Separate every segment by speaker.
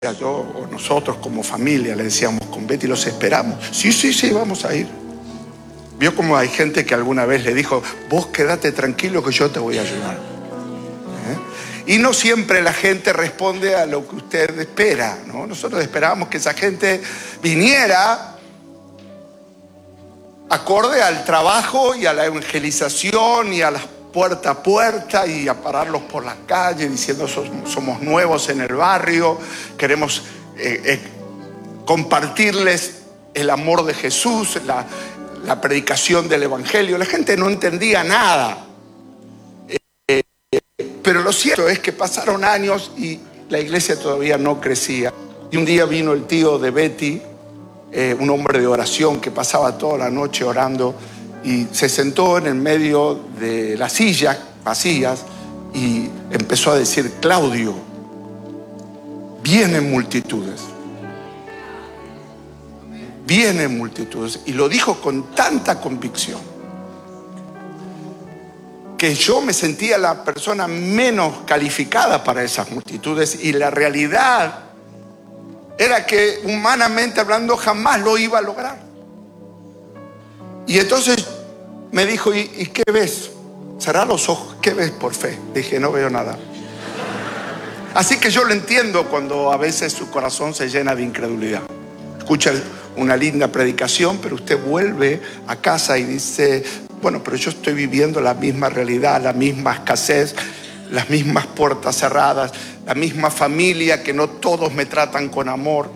Speaker 1: yo o nosotros como familia le decíamos con Betty, los esperamos. Sí, vamos a ir. Vio como hay gente que alguna vez le dijo, vos quédate tranquilo que yo te voy a ayudar. Y no siempre la gente responde a lo que usted espera, ¿no? Nosotros esperábamos que esa gente viniera acorde al trabajo y a la evangelización y a las puerta a puerta y a pararlos por las calles diciendo somos nuevos en el barrio, queremos compartirles el amor de Jesús, la predicación del evangelio. La gente no entendía nada, pero lo cierto es que pasaron años y la iglesia todavía no crecía. Y un día vino el tío de Betty, un hombre de oración que pasaba toda la noche orando, y se sentó en el medio de las sillas vacías y empezó a decir, Claudio, vienen multitudes. Vienen multitudes. Y lo dijo con tanta convicción que yo me sentía la persona menos calificada para esas multitudes, y la realidad era que humanamente hablando jamás lo iba a lograr. Y entonces me dijo, ¿y qué ves? Cerrá los ojos, ¿qué ves por fe? Dije, no veo nada. Así que yo lo entiendo cuando a veces su corazón se llena de incredulidad. Escucha una linda predicación, pero usted vuelve a casa y dice, bueno, pero yo estoy viviendo la misma realidad, la misma escasez, las mismas puertas cerradas, la misma familia que no todos me tratan con amor.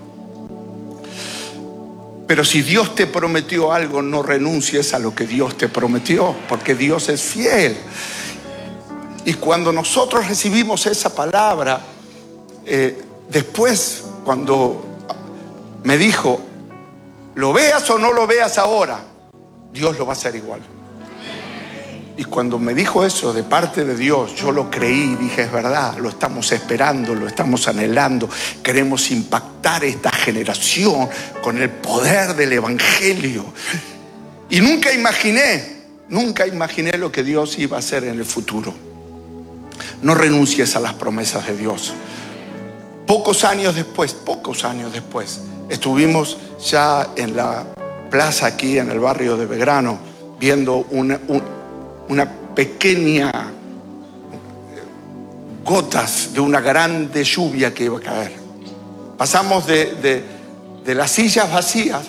Speaker 1: Pero si Dios te prometió algo, no renuncies a lo que Dios te prometió, porque Dios es fiel. Y cuando nosotros recibimos esa palabra, después cuando me dijo, lo veas o no lo veas ahora, Dios lo va a hacer igual. Y cuando me dijo eso de parte de Dios, yo lo creí y dije, es verdad, lo estamos esperando, lo estamos anhelando. Queremos impactar esta generación con el poder del evangelio. Y nunca imaginé lo que Dios iba a hacer en el futuro. No renuncies a las promesas de Dios. Pocos años después, estuvimos ya en la plaza aquí en el barrio de Belgrano, viendo una pequeña gotas de una grande lluvia que iba a caer. Pasamos de las sillas vacías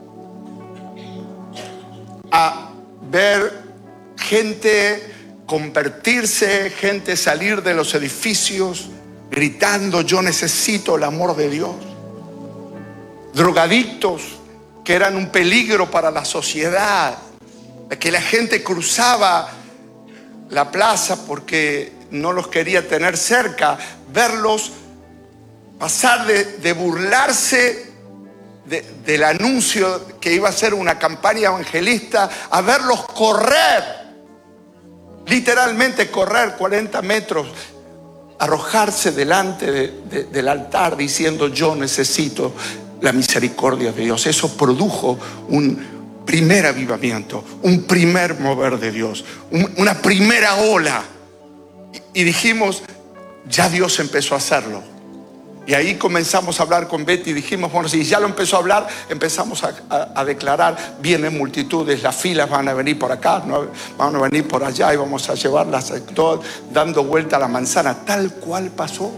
Speaker 1: a ver gente convertirse, gente salir de los edificios gritando, yo necesito el amor de Dios. Drogadictos que eran un peligro para la sociedad, que la gente cruzaba la plaza porque no los quería tener cerca, verlos pasar de burlarse del anuncio que iba a ser una campaña evangelista, a verlos correr, literalmente correr 40 metros, arrojarse delante del altar diciendo, yo necesito la misericordia de Dios. Eso produjo un primer avivamiento, un primer mover de Dios, una primera ola. Y dijimos, ya Dios empezó a hacerlo. Y ahí comenzamos a hablar con Betty y dijimos, bueno, si ya lo empezó a hablar, empezamos a declarar, vienen multitudes, las filas van a venir por acá, ¿no? Van a venir por allá y vamos a llevarlas todas dando vuelta a la manzana. Tal cual pasó.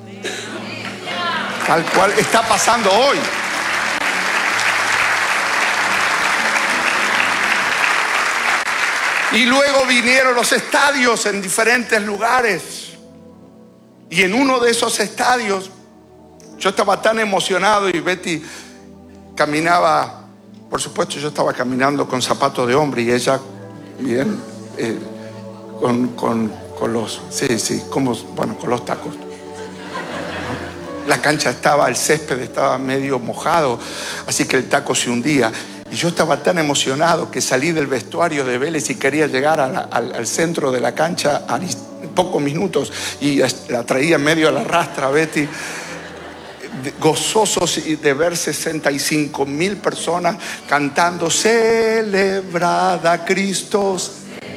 Speaker 1: Tal cual está pasando hoy. Y luego vinieron los estadios en diferentes lugares. Y en uno de esos estadios, yo estaba tan emocionado y Betty caminaba, por supuesto yo estaba caminando con zapatos de hombre y ella, bien, con los, con los tacos. La cancha el césped estaba medio mojado, así que el taco se hundía. Y yo estaba tan emocionado que salí del vestuario de Vélez y quería llegar al centro de la cancha a pocos minutos y la traía en medio a la rastra Betty, gozosos de ver 65,000 personas cantando celebrada Cristo.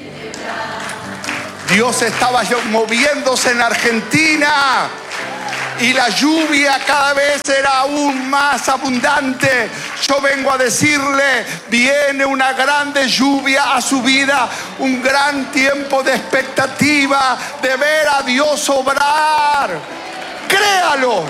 Speaker 1: Dios estaba moviéndose en Argentina. y la lluvia cada vez era aún más abundante. Yo vengo a decirle, viene una grande lluvia a su vida, un gran tiempo de expectativa de ver a Dios obrar. Créalo.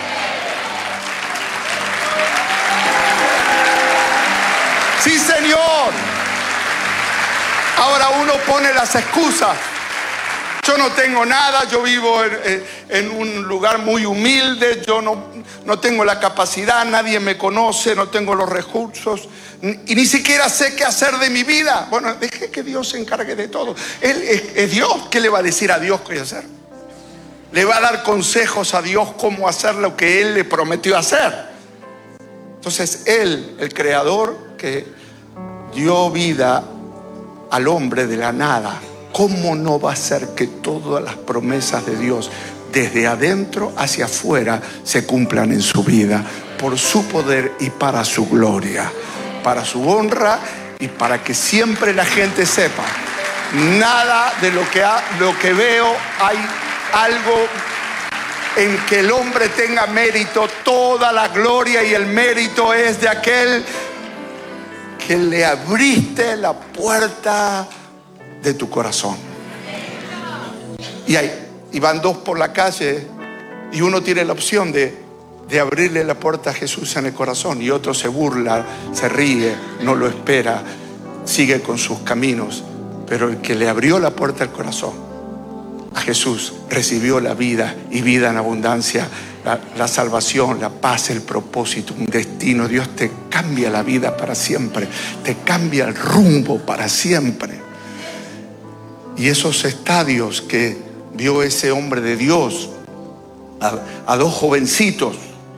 Speaker 1: Sí, Señor. Ahora uno pone las excusas. Yo no tengo nada, yo vivo en un lugar muy humilde, yo no tengo la capacidad, nadie me conoce, no tengo los recursos y ni siquiera sé qué hacer de mi vida. Bueno, deje que Dios se encargue de todo. Él es Dios. ¿Qué le va a decir a Dios qué hacer? Le va a dar consejos a Dios cómo hacer lo que Él le prometió hacer. Entonces Él, el Creador que dio vida al hombre de la nada, ¿cómo no va a hacer que todas las promesas de Dios desde adentro hacia afuera se cumplan en su vida? Por su poder y para su gloria, para su honra y para que siempre la gente sepa, nada de lo que veo hay algo en que el hombre tenga mérito. Toda la gloria y el mérito es de aquel que le abriste la puerta de tu corazón. Y van dos por la calle y uno tiene la opción de abrirle la puerta a Jesús en el corazón, y otro se burla, se ríe, no lo espera, sigue con sus caminos. Pero el que le abrió la puerta al corazón a Jesús recibió la vida, y vida en abundancia, la salvación, la paz, el propósito, un destino. Dios te cambia la vida para siempre, te cambia el rumbo para siempre. Y esos estadios que vio ese hombre de Dios, a dos jovencitos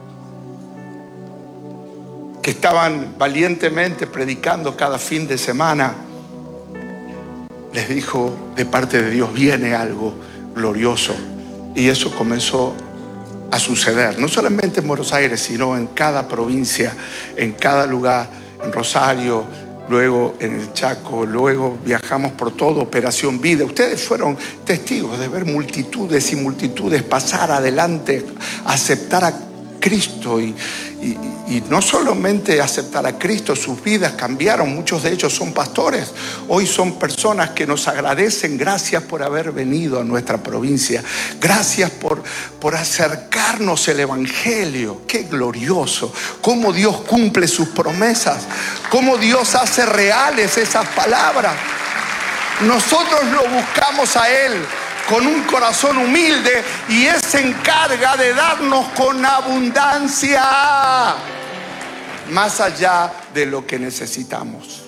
Speaker 1: que estaban valientemente predicando cada fin de semana, les dijo, de parte de Dios viene algo glorioso. Y eso comenzó a suceder, no solamente en Buenos Aires, sino en cada provincia, en cada lugar, en Rosario, luego en el Chaco, luego viajamos por todo Operación Vida. Ustedes fueron testigos de ver multitudes y multitudes pasar adelante, aceptar a Cristo y no solamente aceptar a Cristo, sus vidas cambiaron. Muchos de ellos son pastores, hoy son personas que nos agradecen. Gracias por haber venido a nuestra provincia, gracias por acercarnos el Evangelio. Qué glorioso, cómo Dios cumple sus promesas, cómo Dios hace reales esas palabras. Nosotros lo buscamos a Él con un corazón humilde, y Él se encarga de darnos con abundancia, más allá de lo que necesitamos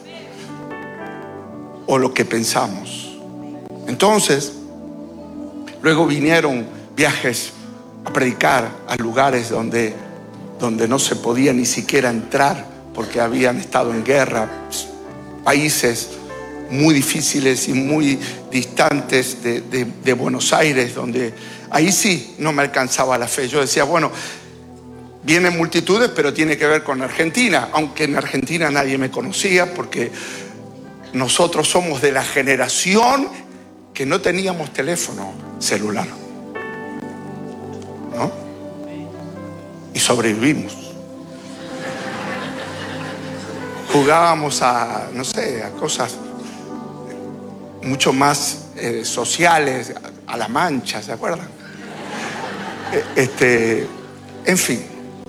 Speaker 1: o lo que pensamos. Entonces, luego vinieron viajes a predicar a lugares donde no se podía ni siquiera entrar porque habían estado en guerra, países muy difíciles y muy distantes de Buenos Aires, donde ahí sí no me alcanzaba la fe. Yo decía, bueno, vienen multitudes, pero tiene que ver con Argentina, aunque en Argentina nadie me conocía, porque nosotros somos de la generación que no teníamos teléfono celular, ¿no? Y sobrevivimos. Jugábamos a, no sé, a cosas mucho más sociales, a la mancha, ¿se acuerdan? En fin,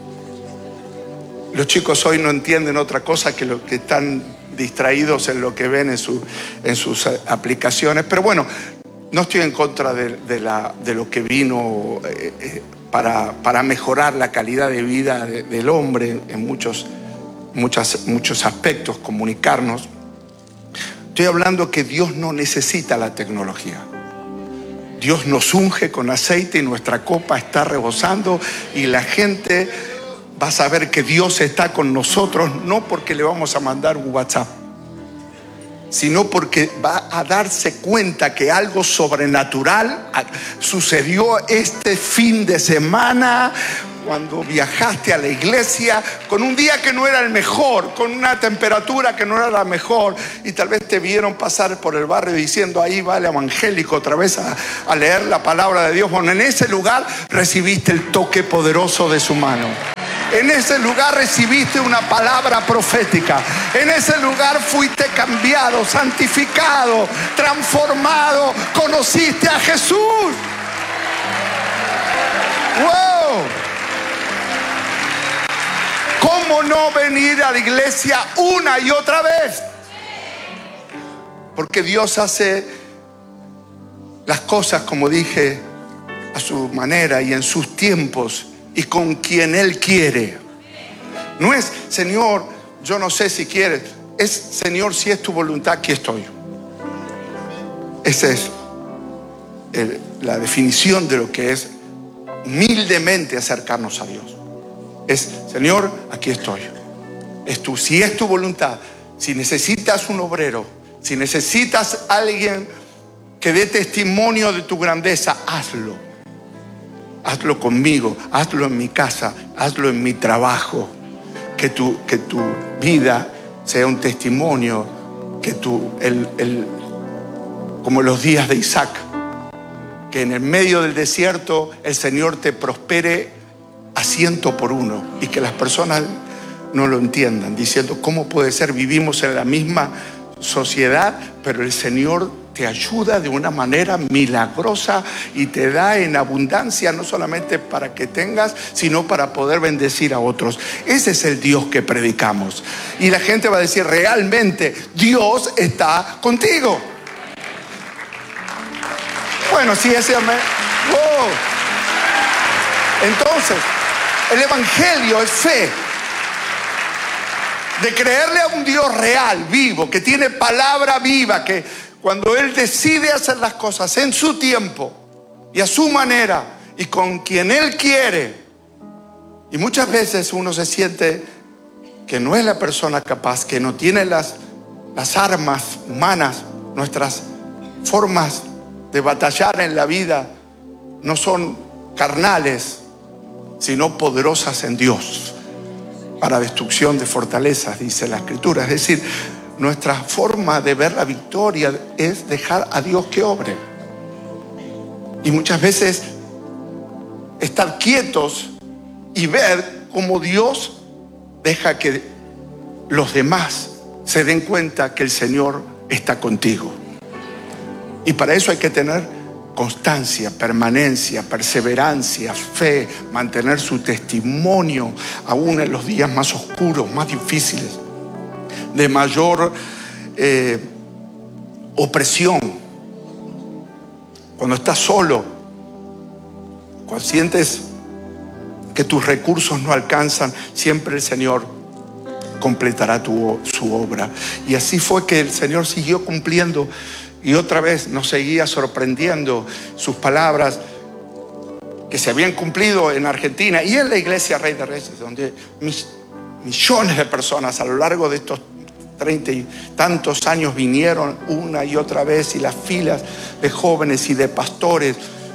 Speaker 1: los chicos hoy no entienden otra cosa que lo que están distraídos en lo que ven en sus aplicaciones. Pero bueno, no estoy en contra de lo que vino para mejorar la calidad de vida del hombre en muchos aspectos, comunicarnos. Estoy hablando que Dios no necesita la tecnología. Dios nos unge con aceite y nuestra copa está rebosando, y la gente va a saber que Dios está con nosotros, no porque le vamos a mandar un WhatsApp, sino porque va a darse cuenta que algo sobrenatural sucedió este fin de semana, cuando viajaste a la iglesia con un día que no era el mejor, con una temperatura que no era la mejor, y tal vez te vieron pasar por el barrio diciendo: ahí va el evangélico otra vez a leer la palabra de Dios. Bueno, en ese lugar recibiste el toque poderoso de su mano. En ese lugar recibiste una palabra profética. En ese lugar fuiste cambiado, santificado, transformado. Conociste a Jesús. ¡Wow! ¿Cómo no venir a la iglesia una y otra vez? Porque Dios hace las cosas, como dije, a su manera y en sus tiempos y con quien Él quiere. No es: Señor, yo no sé si quieres. Es: Señor, si es tu voluntad, aquí estoy. Esa es la definición de lo que es humildemente acercarnos a Dios. Es: Señor, aquí estoy. Si es tu voluntad, si necesitas un obrero, si necesitas alguien que dé testimonio de tu grandeza, hazlo. Hazlo conmigo, hazlo en mi casa, hazlo en mi trabajo. Que tu vida sea un testimonio, como los días de Isaac, que en el medio del desierto el Señor te prospere a 100 por 1, y que las personas no lo entiendan, diciendo: ¿cómo puede ser? Vivimos en la misma sociedad, pero el Señor te ayuda de una manera milagrosa y te da en abundancia, no solamente para que tengas, sino para poder bendecir a otros. Ese es el Dios que predicamos. Y la gente va a decir: realmente Dios está contigo. Bueno, sí, ese amén. ¡Oh! Entonces, el evangelio es fe. De creerle a un Dios real, vivo, que tiene palabra viva, que cuando Él decide hacer las cosas en su tiempo y a su manera y con quien Él quiere. Y muchas veces uno se siente que no es la persona capaz, que no tiene las armas humanas. Nuestras formas de batallar en la vida no son carnales, sino poderosas en Dios, para destrucción de fortalezas, dice la Escritura. Es decir, nuestra forma de ver la victoria es dejar a Dios que obre. Y muchas veces estar quietos y ver cómo Dios deja que los demás se den cuenta que el Señor está contigo. Y para eso hay que tener constancia, permanencia, perseverancia, fe, mantener su testimonio aún en los días más oscuros, más difíciles, de mayor opresión. Cuando estás solo, cuando sientes que tus recursos no alcanzan, siempre el Señor completará su obra. Y así fue que el Señor siguió cumpliendo. Y otra vez nos seguía sorprendiendo sus palabras que se habían cumplido en Argentina y en la iglesia Rey de Reyes, donde millones de personas a lo largo de estos 30 y tantos años vinieron una y otra vez, y las filas de jóvenes y de pastores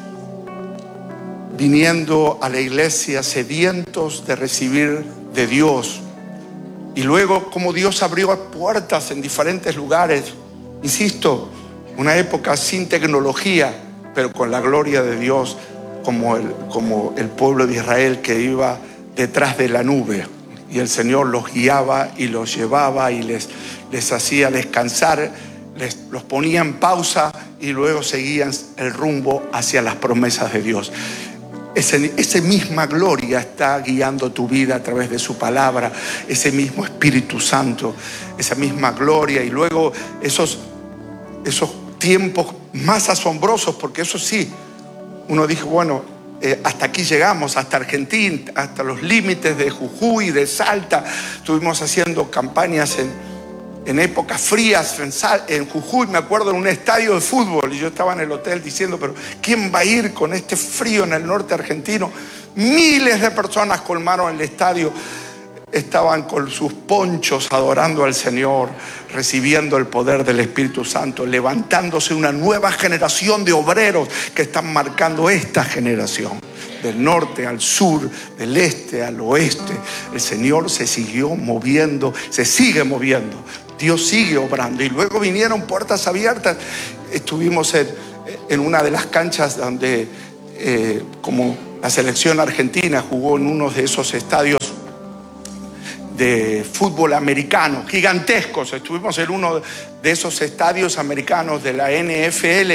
Speaker 1: viniendo a la iglesia sedientos de recibir de Dios. Y luego como Dios abrió puertas en diferentes lugares. Insisto, una época sin tecnología, pero con la gloria de Dios, como el pueblo de Israel que iba detrás de la nube, y el Señor los guiaba y los llevaba y les hacía descansar, los ponía en pausa y luego seguían el rumbo hacia las promesas de Dios. Esa misma gloria está guiando tu vida a través de su palabra, ese mismo Espíritu Santo, esa misma gloria. Y luego esos tiempos más asombrosos, porque eso sí, uno dijo: bueno, hasta aquí llegamos, hasta Argentina, hasta los límites de Jujuy, de Salta. Estuvimos haciendo campañas en épocas frías en Jujuy, me acuerdo, en un estadio de fútbol, y yo estaba en el hotel diciendo: pero ¿quién va a ir con este frío en el norte argentino? Miles de personas colmaron el estadio. estaban con sus ponchos adorando al Señor, recibiendo el poder del Espíritu Santo, levantándose una nueva generación de obreros que están marcando esta generación. Del norte al sur, del este al oeste, el Señor se siguió moviendo, se sigue moviendo. Dios sigue obrando. Y luego vinieron puertas abiertas. Estuvimos en una de las canchas donde, como la selección argentina jugó en uno de esos estadios de fútbol americano, gigantescos. Estuvimos en uno de esos estadios americanos de la NFL.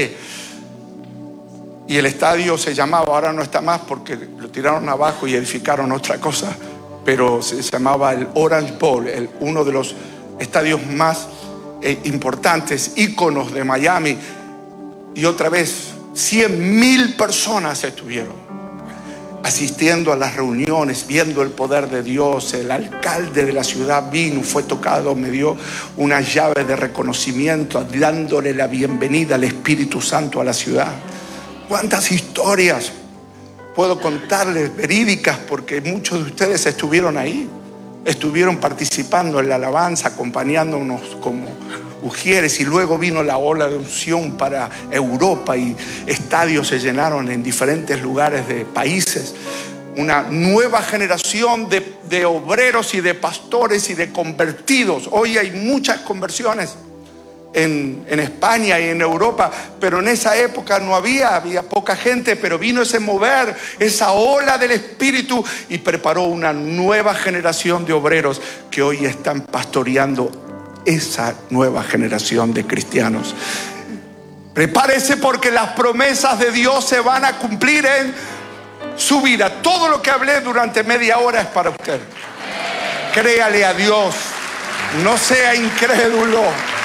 Speaker 1: Y el estadio se llamaba, ahora no está más porque lo tiraron abajo y edificaron otra cosa, pero se llamaba el Orange Bowl, uno de los estadios más importantes, íconos de Miami. Y otra vez, 100,000 personas estuvieron asistiendo a las reuniones, viendo el poder de Dios. El alcalde de la ciudad vino, fue tocado, me dio una llave de reconocimiento, dándole la bienvenida al Espíritu Santo a la ciudad. ¿Cuántas historias puedo contarles verídicas? Porque muchos de ustedes estuvieron ahí, estuvieron participando en la alabanza, acompañándonos como ujieres, y luego vino la ola de unción para Europa y estadios se llenaron en diferentes lugares de países. Una nueva generación de obreros y de pastores y de convertidos. Hoy hay muchas conversiones en España y en Europa, pero en esa época no había poca gente, pero vino ese mover, esa ola del Espíritu, y preparó una nueva generación de obreros que hoy están pastoreando esa nueva generación de cristianos. Prepárese, porque las promesas de Dios se van a cumplir en su vida. Todo lo que hablé durante media hora es para usted. Créale a Dios, no sea incrédulo.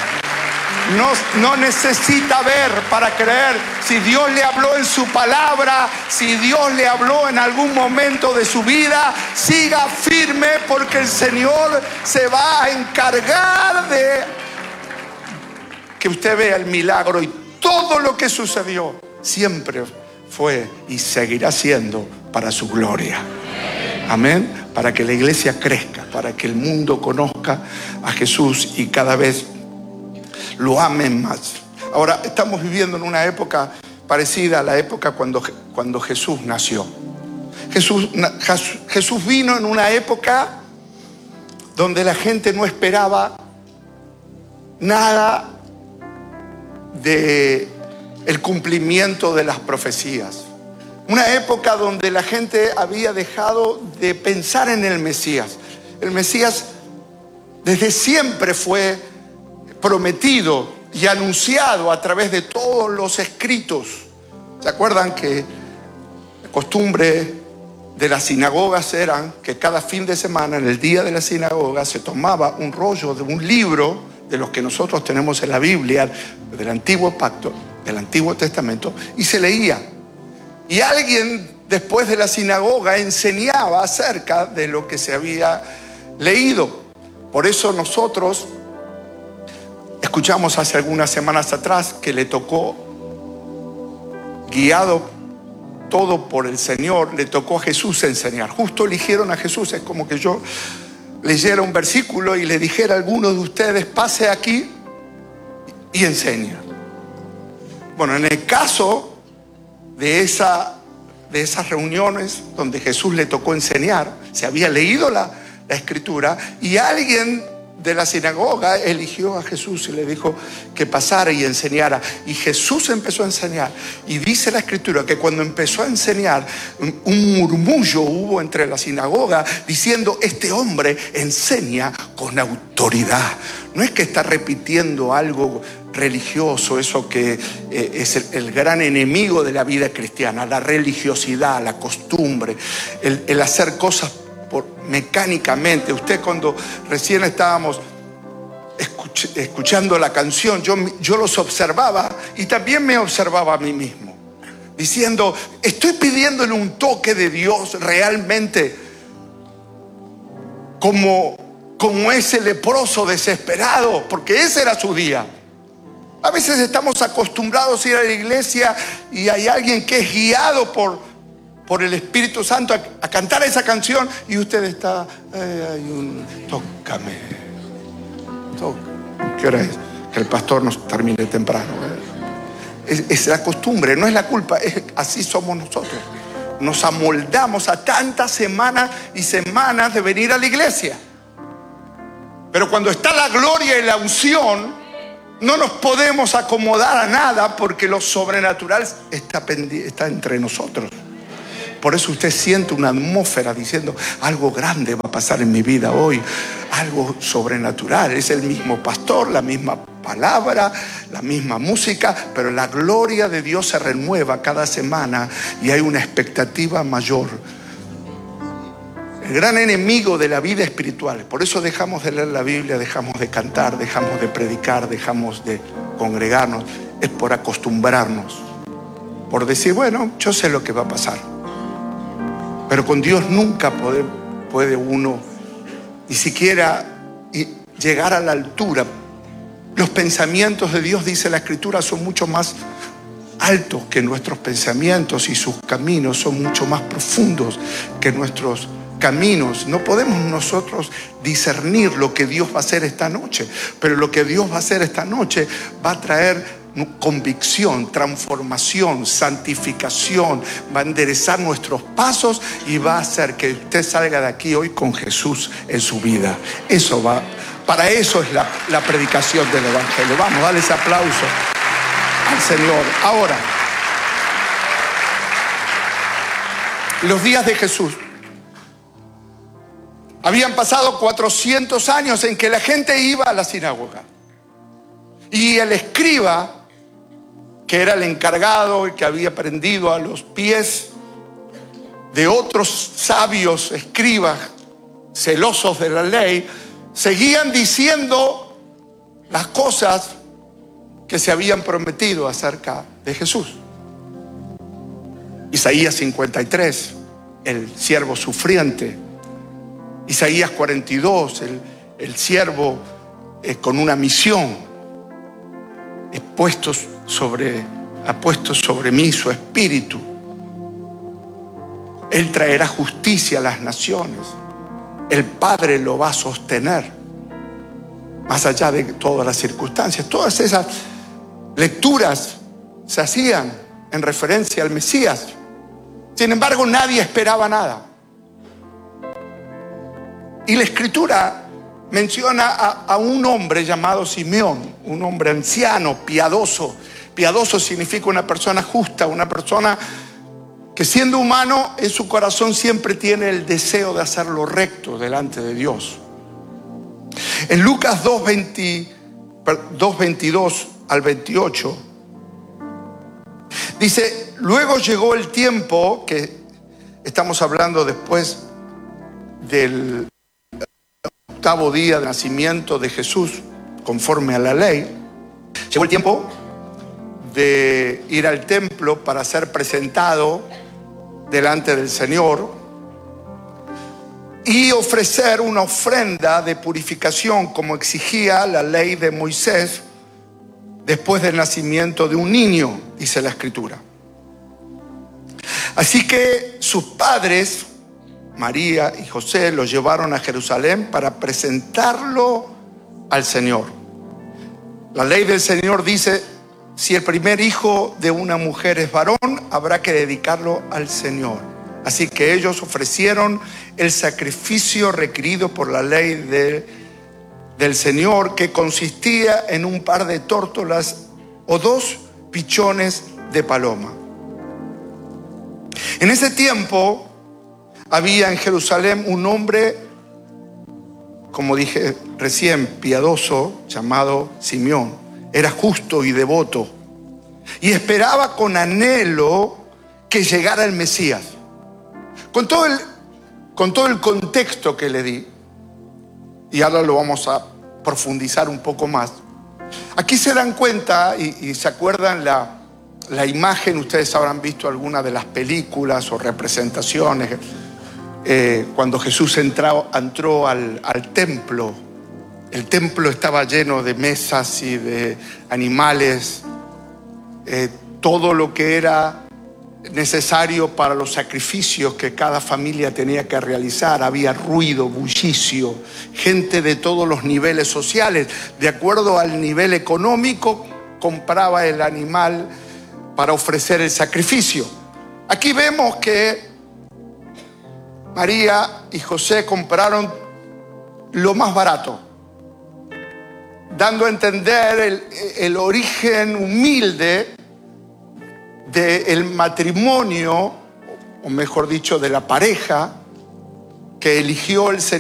Speaker 1: No necesita ver para creer. Si Dios le habló en su palabra, si Dios le habló en algún momento de su vida, siga firme, porque el Señor se va a encargar de que usted vea el milagro. Y todo lo que sucedió siempre fue y seguirá siendo para su gloria. Amén. Para que la iglesia crezca, para que el mundo conozca a Jesús y cada vez lo amen más. Ahora estamos viviendo en una época parecida a la época cuando Jesús nació. Jesús vino en una época donde la gente no esperaba nada de el cumplimiento de las profecías. Una época donde la gente había dejado de pensar en el Mesías. El Mesías desde siempre fue prometido y anunciado a través de todos los escritos. ¿Se acuerdan que la costumbre de las sinagogas era que cada fin de semana, en el día de la sinagoga, se tomaba un rollo de un libro de los que nosotros tenemos en la Biblia, del Antiguo Pacto, del Antiguo Testamento, y se leía? Y alguien después de la sinagoga enseñaba acerca de lo que se había leído. Por eso nosotros escuchamos hace algunas semanas atrás que le tocó, guiado todo por el Señor, le tocó a Jesús enseñar. Justo eligieron a Jesús. Es como que yo leyera un versículo y le dijera a alguno de ustedes: pase aquí y enseña. Bueno, en el caso de esas reuniones donde Jesús le tocó enseñar, se había leído la escritura, y alguien de la sinagoga eligió a Jesús y le dijo que pasara y enseñara. Y Jesús empezó a enseñar. Y dice la escritura que cuando empezó a enseñar, un murmullo hubo entre la sinagoga diciendo: este hombre enseña con autoridad. No es que está repitiendo algo religioso, eso que es el gran enemigo de la vida cristiana, la religiosidad, la costumbre, el hacer cosas mecánicamente. Usted, cuando recién estábamos escuchando la canción, yo los observaba y también me observaba a mí mismo, diciendo: estoy pidiéndole un toque de Dios realmente como ese leproso desesperado, porque ese era su día. A veces estamos acostumbrados a ir a la iglesia y hay alguien que es guiado por por el Espíritu Santo a cantar esa canción y usted está, tócame. ¿Qué hora es? Que el pastor nos termine temprano. Es la costumbre, no es la culpa, así somos nosotros. Nos amoldamos a tantas semanas y semanas de venir a la iglesia. Pero cuando está la gloria y la unción, no nos podemos acomodar a nada porque lo sobrenatural está entre nosotros. Por eso usted siente una atmósfera diciendo, algo grande va a pasar en mi vida hoy, algo sobrenatural. Es el mismo pastor, la misma palabra, la misma música, pero la gloria de Dios se renueva cada semana y hay una expectativa mayor. El gran enemigo de la vida espiritual, por eso dejamos de leer la Biblia, dejamos de cantar, dejamos de predicar, dejamos de congregarnos, es por acostumbrarnos, por decir, bueno, yo sé lo que va a pasar. Pero con Dios nunca puede uno ni siquiera llegar a la altura. Los pensamientos de Dios, dice la Escritura, son mucho más altos que nuestros pensamientos y sus caminos son mucho más profundos que nuestros caminos. No podemos nosotros discernir lo que Dios va a hacer esta noche, pero lo que Dios va a hacer esta noche va a traer convicción, transformación, santificación, va a enderezar nuestros pasos y va a hacer que usted salga de aquí hoy con Jesús en su vida. Para eso es la predicación del Evangelio. Vamos, dale ese aplauso al Señor. Ahora, los días de Jesús. Habían pasado 400 años en que la gente iba a la sinagoga. Y el escriba, que era el encargado y que había aprendido a los pies de otros sabios escribas celosos de la ley, seguían diciendo las cosas que se habían prometido acerca de Jesús. Isaías 53, el siervo sufriente. Isaías 42, el siervo con una misión. Ha puesto sobre mí su espíritu. Él traerá justicia a las naciones. El Padre lo va a sostener. Más allá de todas las circunstancias. Todas esas lecturas se hacían en referencia al Mesías. Sin embargo, nadie esperaba nada. Y la Escritura menciona a un hombre llamado Simeón, un hombre anciano, piadoso. Piadoso significa una persona justa, una persona que siendo humano en su corazón siempre tiene el deseo de hacer lo recto delante de Dios. En Lucas 2:22 al 28 dice, luego llegó el tiempo, que estamos hablando después del octavo día de nacimiento de Jesús, conforme a la ley, llegó el tiempo de ir al templo para ser presentado delante del Señor y ofrecer una ofrenda de purificación como exigía la ley de Moisés después del nacimiento de un niño, dice la Escritura. Así que sus padres, María y José, lo llevaron a Jerusalén para presentarlo al Señor. La ley del Señor dice, si el primer hijo de una mujer es varón, habrá que dedicarlo al Señor. Así que ellos ofrecieron el sacrificio requerido por la ley del Señor, que consistía en un par de tórtolas o 2 pichones de paloma. En ese tiempo había en Jerusalén un hombre, como dije recién, piadoso, llamado Simeón. Era justo y devoto y esperaba con anhelo que llegara el Mesías. Con todo el contexto que le di, y ahora lo vamos a profundizar un poco más. Aquí se dan cuenta y se acuerdan la imagen, ustedes habrán visto alguna de las películas o representaciones, cuando Jesús entró al templo. El templo estaba lleno de mesas y de animales, todo lo que era necesario para los sacrificios que cada familia tenía que realizar. Había ruido, bullicio, gente de todos los niveles sociales. De acuerdo al nivel económico, compraba el animal para ofrecer el sacrificio. Aquí vemos que María y José compraron lo más barato, dando a entender el origen humilde del matrimonio, o mejor dicho, de la pareja que eligió el Señor